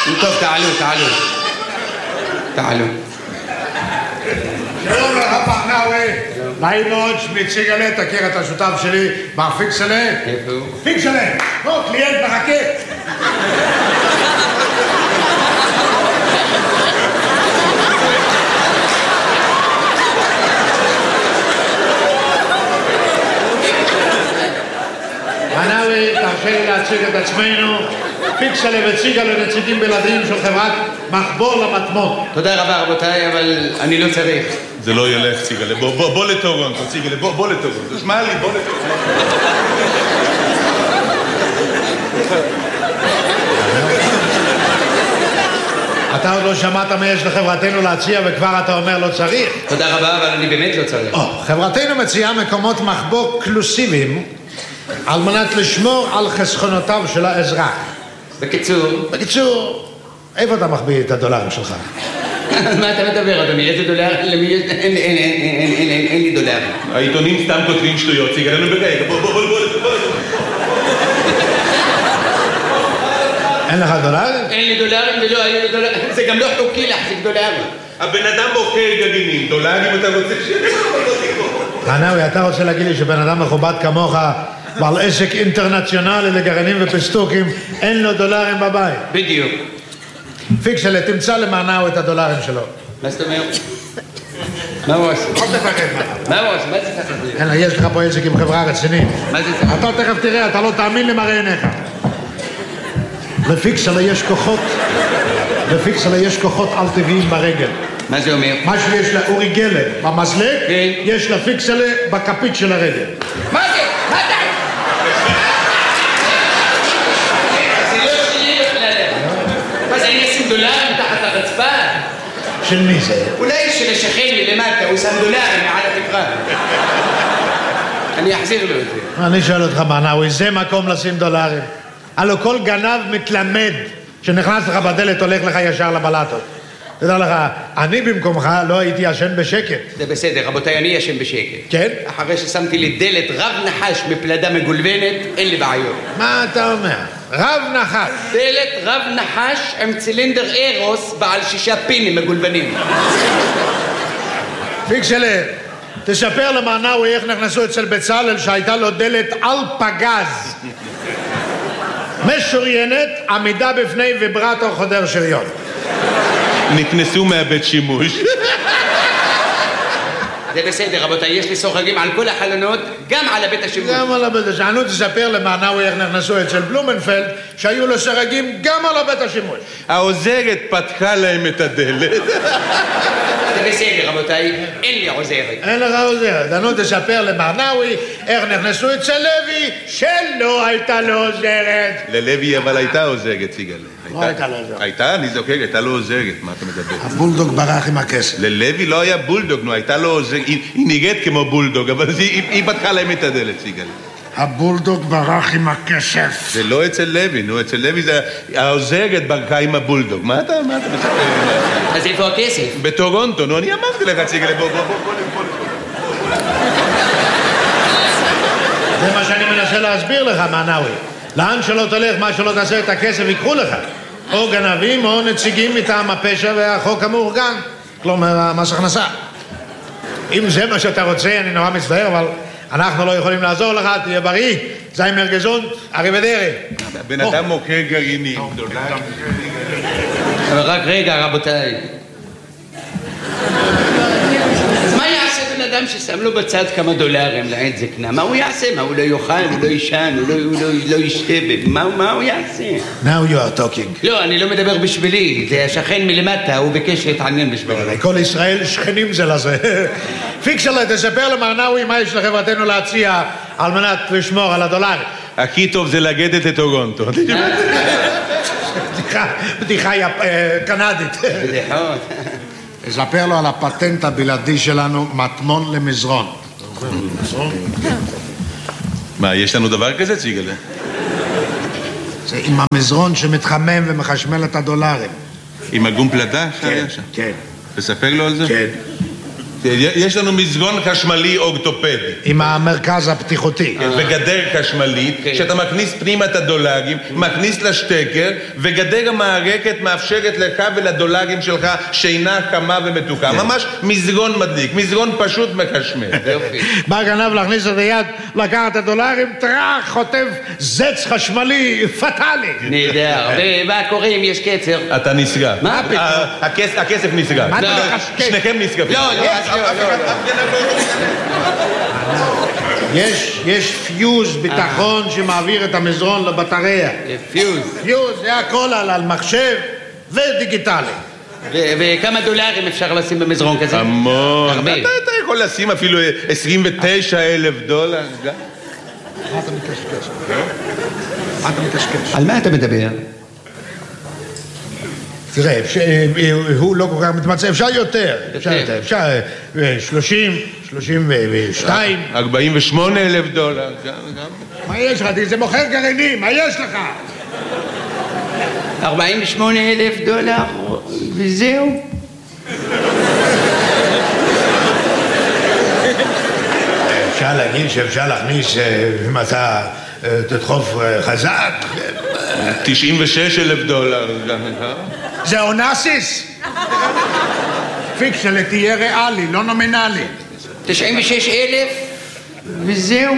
טוב, תעלו. שלום לך פרנאווי. נעים מאוד, שמי ציגלה, תכיר את השותף שלי, מר פיקסלה. איפה הוא? פיקסלה, קליינט מחכה. פרנאווי, תרשה לי להציג את עצמנו. פיקסלה וציגלה נציגים בלעדיים של חברת מחבור למטמון. תודה רבה רבותיי, אבל אני לא צריך. זה לא ילך, ציגלה. בוא לטורונטו, ציגלה, בוא לטורונטו. תשמע לי, בוא לטורונטו. אתה עוד לא שמעת מה יש לחברתנו להציע וכבר אתה אומר לא צריך? תודה רבה, אבל אני באמת לא צריך. חברתנו מציעה מקומות מחבוא קלוסיביים על מנת לשמור על חסכונותיו של האזרח. בקיצור, איפה אתה מחביא את הדולרים שלך? מה אתה מדבר, אדוני? איזה דולר? אין לי דולר. העיתונים סתם כותבים שטויות, ציגלה, נו ברגע, בוא. אין לך דולרים? אין לי דולרים ולא היו לי דולרים. זה גם לא חוקי להחזיק דולרים. הבן אדם מוכר גרעינים, דולרים אתה רוצה פרנאווי, אתה רוצה להגיד לי שבן אדם מכובד כמוך בעל עסק אינטרנציונלי לגרעינים ופסטוקים, אין לו דולרים בבית? בדיוק. פיקסלה, תמצא למענאווי את הדולרים שלו. מה זאת אומרת? מה הוא עושה? מה הוא עושה? מה זה תפחד לי? אלא, יש לך פה עסק עם חברה רצינית. מה זה תפחד? אתה תכף תראה, אתה לא תאמין למראה עיניך. לפיקסלה יש כוחות על טבעיים ברגל. מה זה אומר? מה שיש לאורי גלר במזלג, יש לפיקסלה בכפית של הרגל. מה זה? מה זה? זה לא שלי בכלל. מה זה, אני אשים דולרים תחת הרצפה? של מי זה? אולי של השכן מלמטה, הוא שם דולרים מעל התקרה. אני אחזיר לו את זה. אני שואל אותך, פרנאווי, זה מקום לשים דולרים? הלוא כל גנב מתלמד שנכנס לך בדלת הולך לך ישר לבלטות. תדע לך, אני במקומך לא הייתי ישן בשקט. זה בסדר, רבותיי, אני ישן בשקט. כן? אחרי ששמתי לי דלת רב נחש מפלדה מגולבנת, אין לי בעיות. מה אתה אומר? רב נחש. דלת רב נחש עם צילינדר אירוס בעל 6 פינים מגולבנים. פיקסלה, תספר למענאווי איך נכנסו אצל בצלאל שהייתה לו דלת על פגז. משוריינת, עמידה בפני ויברטור חודר שריון. נכנסו מהבית שימוש. זה בסדר, רבותיי, יש לי סוחרים על כל החלונות, גם על הבית השימוש. גם על הבית השימוש. אני תספר למענאווי איך נכנסו אצל בלומנפלד, שהיו לו סרגים גם על הבית השימוש. העוזרת פתחה להם את הדלת. זה בסדר, רבותיי, אין לי עוזרת. אין לך עוזרת. אני תספר למענאווי איך נכנסו אצל לוי, שלא הייתה לו עוזרת. ללוי אבל הייתה עוזרת, ציגלה. לא הייתה לו עוזרת. הייתה, אני זוכר, הייתה לו עוזרת, מה אתה מדבר? הבולדוג ברח עם הכסף. ללוי לא היה בולדוג, נו, הייתה לו עוזרת, היא נראית כמו בולדוג, אבל היא פתחה להם את הדלת, ציגלה. הבולדוג ברח עם הכסף. זה לא אצל לוי, נו, אצל לוי זה העוזרת ברחה עם הבולדוג. מה אתה מספר? אז איפה הכסף? בטורונטו, נו, אני אמרתי לך, ציגלה, בוא. זה מה שאני מנסה להסביר לך, מענאווי. לאן שלא תלך, מה שלא תעשה את הכסף יקחו לך. או גנבים או נציגים מטעם הפשע והחוק המאורגן. כלומר, מס הכנסה. אם זה מה שאתה רוצה, אני נורא מצטער, אבל אנחנו לא יכולים לעזור לך, תהיה בריא. זיימר גזונט, אריבדרי. בן אדם מוכר גרעינים. אבל רק רגע, רבותיי. אז מה יעשה בן אדם ששם לו בצד כמה דולרים לעת זקנה? מה הוא יעשה? מה, הוא לא יאכל, הוא לא יישן, הוא לא ישתה? מה הוא יעשה? Now you are talking. לא, אני לא מדבר בשבילי. זה השכן מלמטה, הוא ביקש להתעניין בשבילי. כל ישראל שכנים זה לזה. פיקסלה, תספר למענאווי מה יש לחברתנו להציע על מנת לשמור על הדולר. הכי טוב זה לגדת את טורונטו. בדיחה קנדית. בדיחות. תספר לו על הפטנט הבלעדי שלנו, מטמון למזרון. מה, יש לנו דבר כזה, ציגלה? זה עם המזרון שמתחמם ומחשמל את הדולרים. עם הגום פלדה? כן, כן. תספר לו על זה? כן. יש לנו מזרון חשמלי אורתופדי. עם המרכז הפתיחותי. וגדר חשמלית, שאתה מכניס פנימה את הדולרים, מכניס לשטקר, וגדר המערכת מאפשרת לך ולדולרים שלך שינה חמה ומתוקה. ממש מזרון מדליק, מזרון פשוט מחשמל. בא גנב להכניס את היד, לקחת את הדולרים, טרח, חוטף זץ חשמלי פטלי. נהדר. ומה קורה אם יש קצר? אתה נסגר. מה פתאום? הכסף נסגר. מה אתה מחשקש? שניכם נסגרים. יש פיוז ביטחון שמעביר את המזרון לבטריה. פיוז. פיוז זה הכל על מחשב ודיגיטלי. וכמה דולרים אפשר לשים במזרון כזה? המון. הרבה. אתה יכול לשים אפילו 29,000 דולר. מה אתה מקשקש? מה אתה מקשקש? על מה אתה מדבר? תראה, הוא לא כל כך מתמצא, אפשר יותר, אפשר 30, 32. 48,000 דולר. מה יש לך? זה מוכר גרעינים, מה יש לך? 48,000 דולר וזהו. אפשר להגיד שאפשר להכניס, אם אתה תדחוף חזק. 96,000 דולר. זה אונסיס? פיקשלה תהיה ריאלי, לא נומינלי. 96,000 וזהו.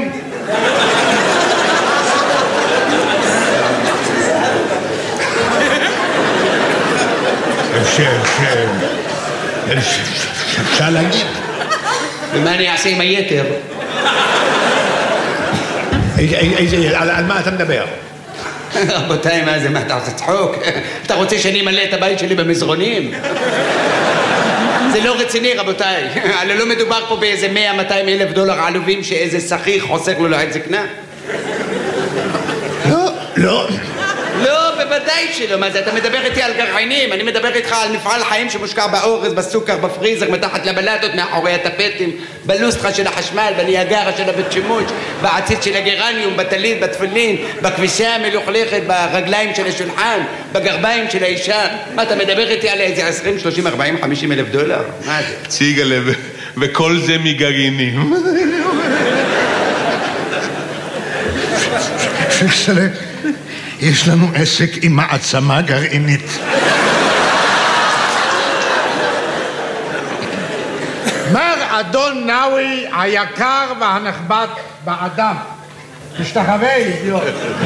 אפשר להגיד. ומה אני אעשה עם היתר? על מה אתה מדבר? רבותיי, מה זה? מה אתה עושה צחוק? אתה רוצה שאני אמלא את הבית שלי במזרונים? זה לא רציני, רבותיי. הלא לא מדובר פה באיזה 100-200 אלף דולר עלובים שאיזה שכיר חוסך לו לעת זקנה. לא. לא, בוודאי שלא. מה זה? אתה מדבר איתי על גרעינים, אני מדבר איתך על מפעל חיים שמושקע באורז, בסוכר, בפריזר, מתחת לבלטות, מאחורי הטפטים, בלוסטרה של החשמל, בניאגרה של הבית שימוש, בעציץ של הגרניום, בטלית, בתפילין, בכביסה המלוכלכת, ברגליים של השולחן, בגרביים של האישה. מה, אתה מדבר איתי על איזה 20, 30, 40, 50 אלף דולר? מה זה? ציגלה, וכל זה מגרעינים. יש לנו עסק עם מעצמה גרעינית. מר אדון נאווי היקר והנכבד באדם. תשתחווה, אידיוט.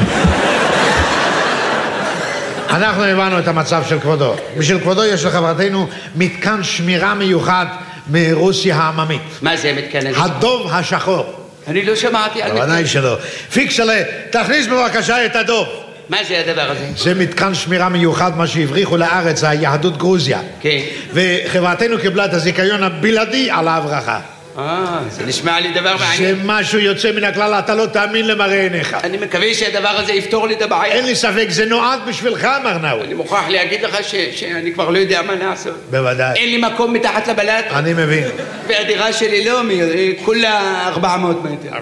אנחנו הבנו את המצב של כבודו. בשביל כבודו יש לחברתנו מתקן שמירה מיוחד מרוסיה העממית. מה זה מתקן הזה? הדוב השחור. אני לא שמעתי על מתקן. בוודאי שלא. פיקסלה, תכניס בבקשה את הדוב. מה זה הדבר הזה? זה מתקן שמירה מיוחד, מה שהבריחו לארץ, היהדות גרוזיה. כן. וחברתנו קיבלה את הזיכיון הבלעדי על ההברחה. זה נשמע לי דבר מעניין. זה משהו יוצא מן הכלל, אתה לא תאמין למראה עיניך. אני מקווה שהדבר הזה יפתור לי את הבעיה. אין לי ספק, זה נועד בשבילך, מר נאווי. אני מוכרח להגיד לך שאני כבר לא יודע מה לעשות. בוודאי. אין לי מקום מתחת לבלט. אני מבין. והדירה שלי לא, כולה 400 מטר.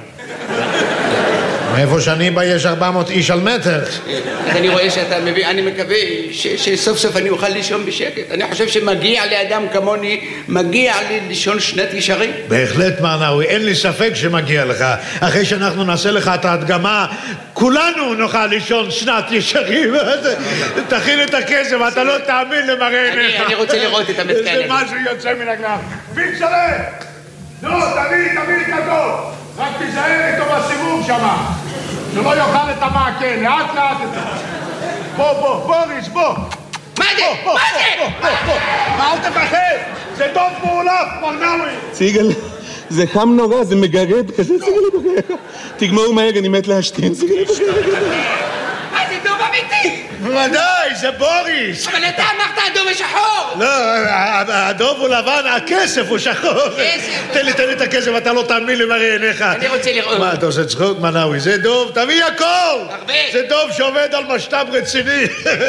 מאיפה שאני בא יש 400 איש על מטר. אז אני רואה שאתה מבין, אני מקווה שסוף סוף אני אוכל לישון בשקט. אני חושב שמגיע לאדם כמוני, מגיע לי לישון שנת ישרים. בהחלט, מר נאווי, אין לי ספק שמגיע לך. אחרי שאנחנו נעשה לך את ההדגמה, כולנו נוכל לישון שנת ישרים. תכין את הכסף, אתה לא תאמין למראה עיניך. אני רוצה לראות את המתקן הזה. זה משהו יוצא מן הכלל. פיקסלה! נו, תביא את הדוב. רק תיזהר איתו בסיבוב שמה. שלא יאכל את המעקה, לאט לאט את זה. בוא, בוריס, בוא. מה זה? מה זה? אל תפחד, זה דוב מעולף, מר נאווי. ציגל, זה חם נורא, זה מגרד כזה, ציגל בגלל. תגמור מהר, אני מת להשתין, ציגל בגלל. מה זה דוב אמיתי? בוודאי, זה בוריס. אבל אתה אמרת הדוב השחור. לא, הדוב הוא לבן, הכסף הוא שחור. תן לי את הכסף, אתה לא תאמין למראה עיניך. אני רוצה לראות. מה, אתה עושה צחוק, מר נאווי? זה דוב, תביא הכל. הרבה. זה דוב שעובד על משת"פ רציני.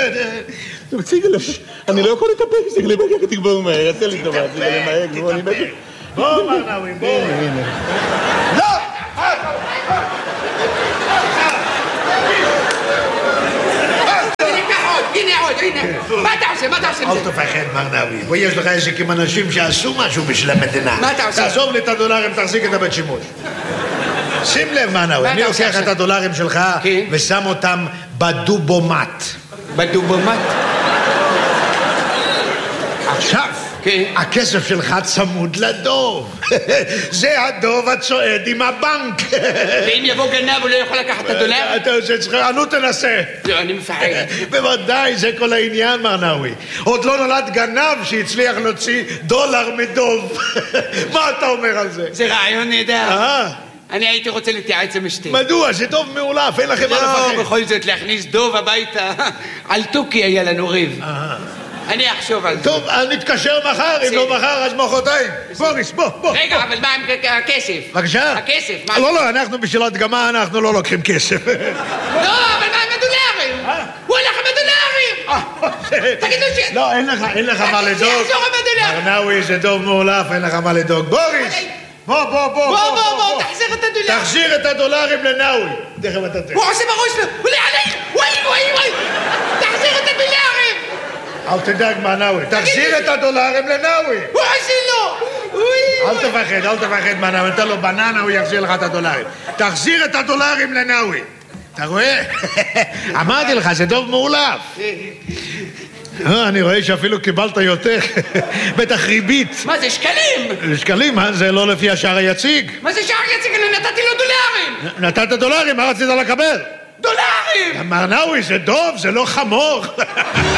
ציגל, אני לא יכול לטפל, ציגל בגלל, תגמור מהר, עשה לי טובה, ציגל מהר, כמו אני מת. בוא, מר נאווי, בוא. לא! הנה עוד. מה אתה עושה? עם אל זה? תפחד, מר נאווי. פה יש לך עסק עם אנשים שעשו משהו בשביל המדינה. מה אתה עושה? תעזוב לי את הדולרים, תחזיק את הבית שימוש. שים לב, מר נאווי, מה אני אתה עושה לוקח את עכשיו? הדולרים שלך כן. ושם אותם בדובומט. בדובומט? עכשיו, כן. הכסף שלך צמוד לדוב. זה הדוב הצועד עם הבנק. ואם יבוא גנב הוא לא יכול לקחת את הדולר? אתה עושה צריך... נו תנסה. לא, אני מפחד. בוודאי, זה כל העניין, מר נאווי. עוד לא נולד גנב שהצליח להוציא דולר מדוב. מה אתה אומר על זה? זה רעיון נהדר. אה? אני הייתי רוצה להתייעץ עם אשתי. מדוע? זה דוב מאולף, אין לכם מה לא, לפחד. בכל זאת להכניס דוב הביתה. על תוכי היה לנו ריב. אני אחשוב על זה. טוב, נתקשר מחר, אם לא מחר אז מחרתיים. בוריס, בוא. רגע, אבל מה עם הכסף? בבקשה? הכסף, מה? לא, אנחנו בשביל הדגמה, אנחנו לא לוקחים כסף. לא, אבל מה עם הדולרים? הוא הלך עם הדולרים! תגידו ש... לא, אין לך מה לדאוג. שיחזור עם הדולרים! מר נאווי, זה דוב מאולף, אין לך מה לדאוג. בוריס! בוא. בוא, תחזיר את הדולרים! תחזיר את הדולרים לנאווי. תכף אתה תראה. הוא עושה בראש לו! הוא עלי! וואי! תחזיר את הדולרים! אל תדאג, מר נאווי. תחזיר את הדולרים לנאווי. הוא עושה לו! אל תפחד, מר נאווי. נתן לו בננה, הוא יחזיר לך את הדולרים. תחזיר את הדולרים לנאווי. אתה רואה? אמרתי לך, זה דוב מאולף. אני רואה שאפילו קיבלת יותר. בטח ריבית. מה זה, שקלים? שקלים, זה לא לפי השער היציג. מה זה שער יציג? אני נתתי לו דולרים! נתת דולרים, מה רצית לקבל? דולרים! מר נאווי, זה דוב, זה לא חמור.